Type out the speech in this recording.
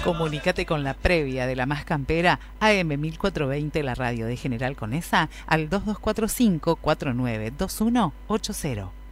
Comunícate con la previa de La Más Campera, AM 1420, la radio de General Conesa, al 2245 492180.